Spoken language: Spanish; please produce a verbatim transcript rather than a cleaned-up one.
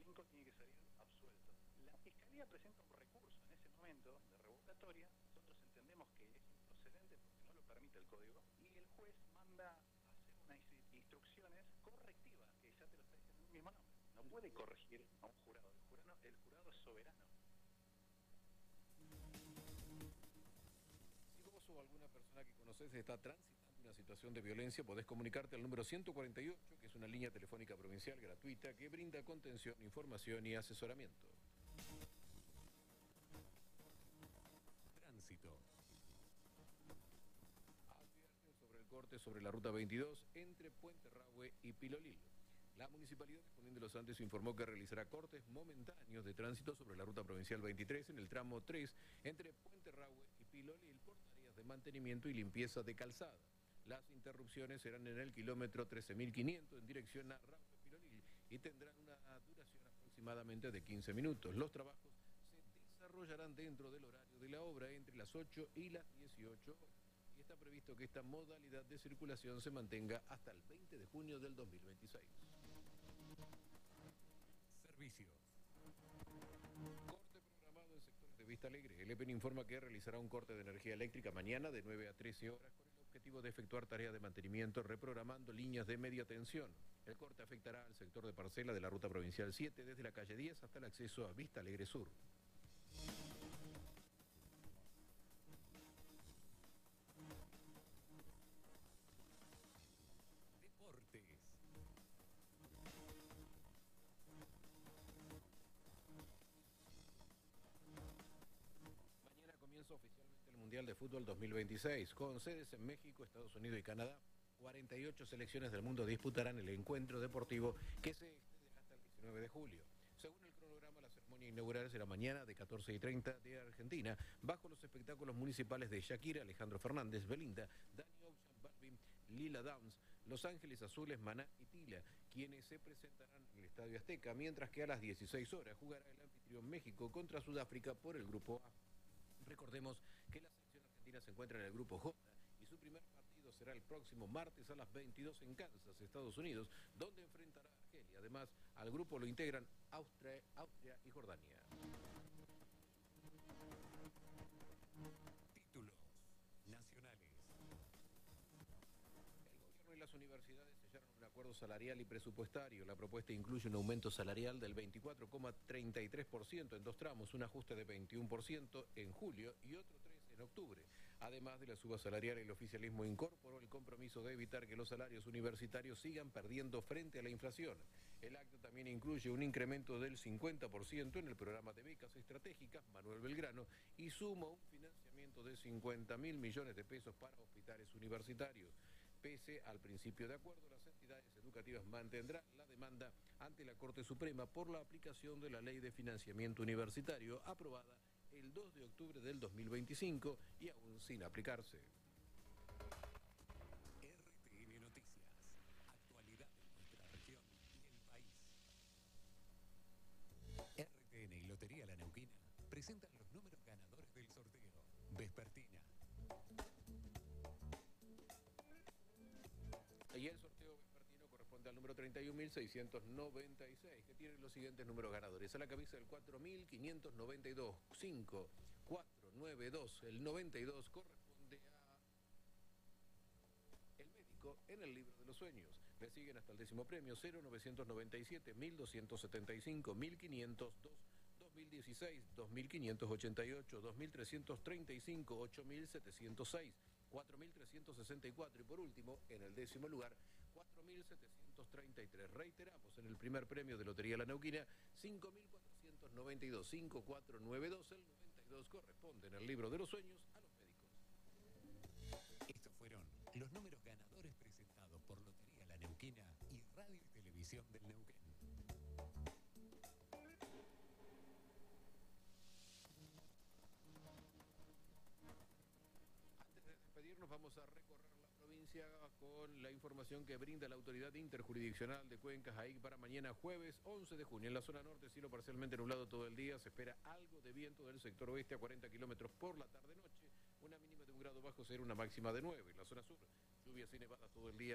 cinco tiene que salir absuelto. La Fiscalía presenta un recurso en ese momento de revocatoria, nosotros entendemos que es improcedente porque no lo permite el código, y el juez manda a hacer unas instrucciones correctivas, que ya te lo está diciendo el mismo nombre. No puede corregir a un jurado, el jurado, el jurado es soberano. Si vos o alguna persona que conoces está transitando una situación de violencia, podés comunicarte al número ciento cuarenta y ocho, que es una línea telefónica provincial gratuita que brinda contención, información y asesoramiento. Tránsito. Advierten sobre el corte sobre la ruta veintidós entre Puente Rahue y Pilolil. La Municipalidad de Junín de los Andes informó que realizará cortes momentáneos de tránsito sobre la ruta provincial veintitrés en el tramo tres entre Puente Rahue y Pilolil por tareas de mantenimiento y limpieza de calzada. Las interrupciones serán en el kilómetro trece mil quinientos en dirección a Rahue-Pilolil y tendrán una duración aproximadamente de quince minutos. Los trabajos se desarrollarán dentro del horario de la obra entre las ocho y las dieciocho horas. Y está previsto que esta modalidad de circulación se mantenga hasta el veinte de junio del dos mil veintiséis. Servicios. Corte programado en sectores de Vista Alegre. El E P E N informa que realizará un corte de energía eléctrica mañana de nueve a trece horas con el objetivo de efectuar tareas de mantenimiento reprogramando líneas de media tensión. El corte afectará al sector de parcela de la ruta provincial siete desde la calle diez hasta el acceso a Vista Alegre Sur. Deportes. Mañana comienza oficialmente el Mundial de Fútbol dos mil veintiséis, con sedes en México, Estados Unidos y Canadá. cuarenta y ocho selecciones del mundo disputarán el encuentro deportivo que se extenderá hasta el diecinueve de julio. Según el cronograma, la ceremonia inaugural será mañana de catorce y treinta de Argentina, bajo los espectáculos municipales de Shakira, Alejandro Fernández, Belinda, Danny Ocean, Balvin, Lila Downs, Los Ángeles Azules, Maná y Tila, quienes se presentarán en el Estadio Azteca, mientras que a las dieciséis horas jugará el anfitrión México contra Sudáfrica por el Grupo A. Recordemos que la selección argentina se encuentra en el Grupo J y su primer partido será el próximo martes a las veintidós en Kansas, Estados Unidos, donde enfrentará a Argelia. Además, al grupo lo integran Austria, Austria y Jordania. Títulos nacionales. El gobierno y las universidades sellaron un acuerdo salarial y presupuestario. La propuesta incluye un aumento salarial del veinticuatro coma treinta y tres por ciento en dos tramos, un ajuste de veintiuno por ciento en julio y otro tres por ciento en octubre. Además de la suba salarial, el oficialismo incorporó el compromiso de evitar que los salarios universitarios sigan perdiendo frente a la inflación. El acto también incluye un incremento del cincuenta por ciento en el programa de becas estratégicas Manuel Belgrano y suma un financiamiento de cincuenta mil millones de pesos para hospitales universitarios. Pese al principio de acuerdo, las entidades educativas mantendrán la demanda ante la Corte Suprema por la aplicación de la Ley de Financiamiento Universitario aprobada el dos de octubre del dos mil veinticinco y aún sin aplicarse. R T N Noticias. Actualidad de nuestra región y el país. R T N y Lotería La Neuquina presentan los números ganadores del sorteo. Vespertina. Y el sorteo vespertino corresponde al número treinta y un mil seiscientos noventa y seis, que tiene los siguientes números ganadores. A la cabeza del cuatro mil quinientos noventa y dos, cinco, cuatro, nueve, dos. El noventa y dos corresponde a el médico en el libro de los sueños. Le siguen hasta el décimo premio cero novecientos noventa y siete, mil doscientos setenta y cinco, mil quinientos dos, dos mil dieciséis, dos mil quinientos ochenta y ocho, dos mil trescientos treinta y cinco, ocho mil setecientos seis. cuatro mil trescientos sesenta y cuatro y por último, en el décimo lugar, cuatro mil setecientos treinta y tres. Reiteramos, en el primer premio de Lotería La Neuquina, cinco mil cuatrocientos noventa y dos, cinco mil cuatrocientos noventa y dos. El noventa y dos corresponde en el libro de los sueños a los médicos. Estos fueron los números ganadores presentados por Lotería La Neuquina y Radio y Televisión del Neuquén. Despedirnos, vamos a recorrer la provincia con la información que brinda la Autoridad Interjurisdiccional de Cuencas A I C para mañana jueves once de junio. En la zona norte, cielo parcialmente nublado todo el día, se espera algo de viento del sector oeste a cuarenta kilómetros por la tarde-noche, una mínima de un grado bajo cero, una máxima de nueve. En la zona sur, lluvias y nevadas todo el día.